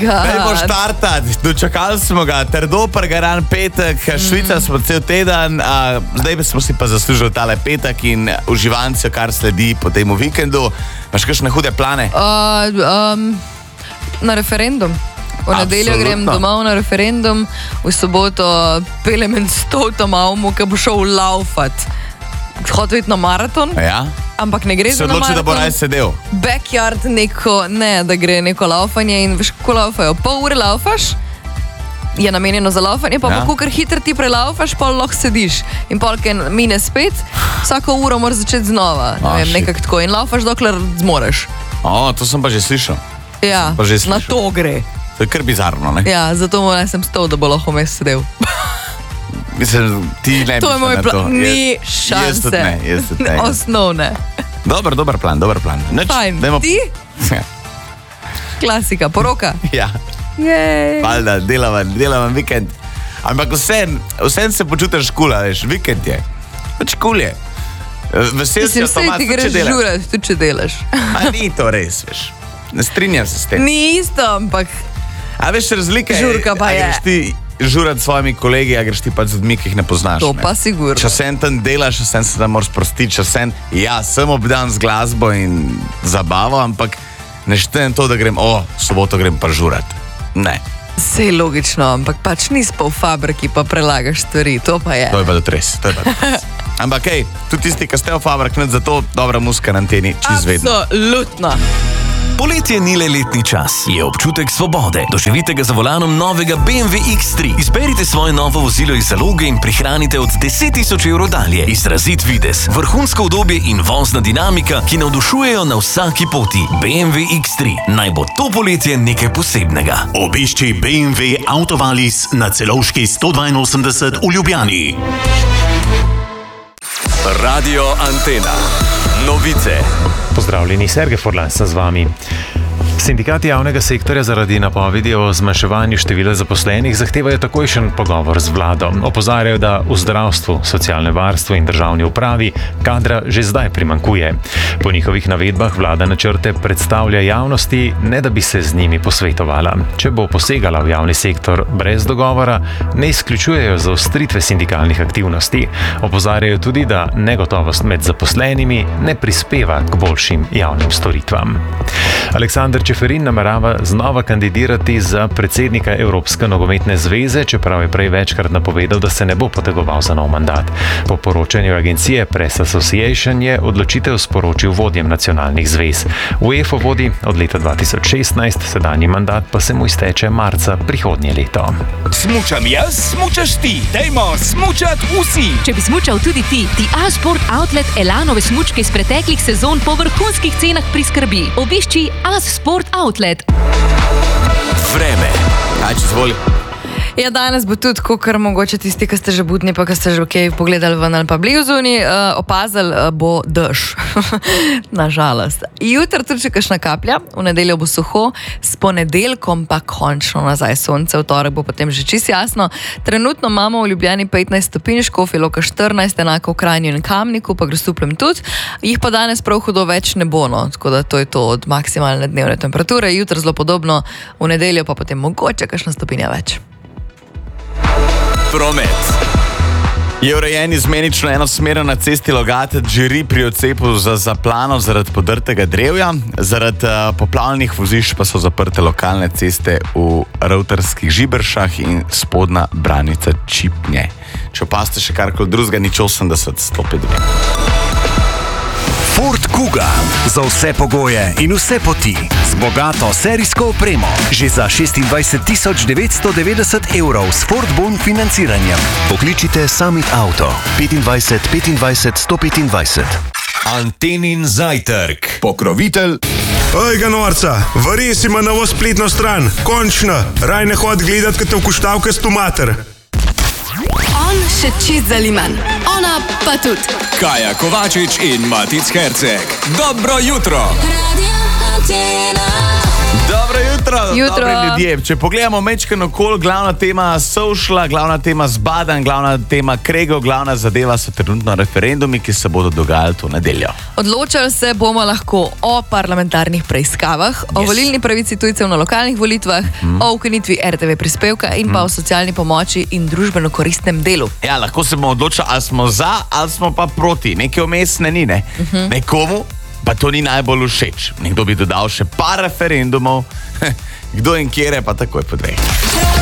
Dajmo štartati, dočakali smo ga, trdo pregaran petek, Švica smo cel teden, zdaj smo si pa zaslužili tale petek in uživanci, kar sledi po temu vikendu. Imaš kakšne hude plane? Na referendum. V nedeljo grem domov na referendum, v soboto pelem en stolto malmu, ki bo šel laufat. Hotel iti na maraton, ampak ne gre za maraton. Se odloči, da bo raj sedel. Backyard neko, ne, da gre neko laufanje in veš, kako laufajo. Pol ure laufaš, je namenjeno za laufanje, pa kakor hitro ti prelaufaš, pol lahko sediš. In pol, ker mine spet, vsako uro moraš začeti znova. Ne vem, nekako tako. In laufaš, dokler zmoreš. To sem pa že slišal. Ja, na to gre. To je kar bizarno, ne? Ja, zato mu sem stol, da bo lahko mes sedel. Mislim, ti ne bi to je moj plan, ni šanse. Jaz tudi ne. Osnovne. Dober plan. Fajn, ti? Klasika, poroka. Ja. Valjda, delavam vikend. Ampak vsem se počutiš kula, veš, vikend je. Pač kul je. Vesel si avtomat, ti greš žurat, tudi če delaš. A ni to res, veš. Ne strinjam se s tem. Ni isto, ampak a veš, razlika je, žurka pa je. Greš ti žurat s svojimi kolegi, a greš ti pa z ljudmi, ki jih ne poznaš. To pa sigurno. Če sem tam delaš, če sem se tam moraš sprostiti, če sem, sem obdan z glasbo in zabavo, ampak ne štejem to, da grem, soboto grem pa žurat. Ne. Sej logično, ampak pač nisi pa v fabriki, pa prelagaš stvari, to pa je. To je pa tudi res, Ampak tudi tisti, ki ste v fabriki, zato dobra muzika na anteni, čez vedno. Absolutno. Poletje ni le letni čas, je občutek svobode. Doživite ga za volanom novega BMW X3. Izberite svoje novo vozilo iz zaloge in prihranite od 10.000 evrov dalje. Izrazit videz, vrhunsko udobje in vozna dinamika, ki navdušujejo na vsaki poti. BMW X3. Naj bo to poletje nekaj posebnega. Obišči BMW Autovalis na Celovški 182 v Ljubljani. Radio Antena. Novice. Pozdravljeni, Sergej Forlan sem z vami. Sindikati javnega sektorja zaradi napovedi o zmanjševanju števila zaposlenih zahtevajo takojšen pogovor z vlado. Opozarjajo, da v zdravstvu, socialnem varstvu in državni upravi kadra že zdaj primanjkuje. Po njihovih navedbah vlada načrte predstavlja javnosti, ne da bi se z njimi posvetovala. Če bo posegala v javni sektor brez dogovora, ne izključujejo zaostritve sindikalnih aktivnosti. Opozarjajo tudi, da negotovost med zaposlenimi ne prispeva k boljšim javnim storitvam. Aleksandar Čeferin namerava znova kandidirati za predsednika Evropske nogometne zveze, čeprav je prej večkrat napovedal, da se ne bo potegoval za nov mandat. Po poročanju agencije Press Association je odločitev sporočil vodjem nacionalnih zvez. UEFA vodi od leta 2016, sedanji mandat pa se mu izteče marca prihodnje leto. Smučam jaz, smučaš ti. Dajmo smučat vsi. Če bi smučal tudi ti A-Sport Outlet Elanove smučke iz preteklih sezon po vrhunskih cenah priskrbi. Obišči A-Sport Outlet. Vreme. Če zvoli. Ja, danes bo tudi, kar mogoče tisti, ki ste že budni, pa ki ste že pogledali ven ali pa bili v zuni, opazili bo dež. Nažalost. Jutri tudi še kakšna kaplja, v nedeljo bo suho, s ponedeljkom pa končno nazaj sonce, v torek bo potem že čisto jasno. Trenutno imamo v Ljubljani 15 stopinj, Škofja Loka 14, enako v Kranju in Kamniku, pa Grosupljem tudi. Jih pa danes prav hudo več ne bo, tako da to je to od maksimalne dnevne temperature. Jutri zelo podobno, v nedeljo pa potem mogoče kakšna stopinja več. Promet. Je urejen izmenično enosmeren na cesti Logatec-Žiri pri odcepu za Zaplano zaradi podrtega drevja. Zaradi poplavnih vozišč pa so zaprte lokalne ceste v Ravtarskih Žiberšah in spodnja Branica Čipnje. Če opazite še karkoli drugega, nič 80 105. Ford Kuga. Za vse pogoje in vse poti. Z bogato serijsko opremo. Že za 26.990 evrov s Ford Bon financiranjem. Pokličite Summit Auto 25 25 125. Antenin zajtrk. Pokrovitelj. Ojga norca, res ima novo spletno stran. Končno. Raj ne hod gledat, kad te vkuštavka s tomater. On še čist zaliman. Ona pa tudi. Kaja Kovačič in Matic Herceg. Dobro jutro. Radio Antena. Dobro jutro, Jutro. dobri ljudje. Če pogledamo mečkano okoli, glavna tema Sociala, glavna tema Zbadan, glavna tema Kregov, glavna zadeva so trenutno referendumi, ki se bodo dogajali to nedeljo. Odločali se bomo lahko o parlamentarnih preiskavah, o volilni pravici tujcev na lokalnih volitvah, o ukinitvi RTV prispevka in pa o socialni pomoči in družbeno koristnem delu. Ja, lahko se bomo odločili, ali smo za, ali smo pa proti. Nekaj vmesne ni, ne? Nekomu pa to ni najbolj všeč. Nekdo bi dodal še par referendumov, kdo in kjere pa takoj po dveh.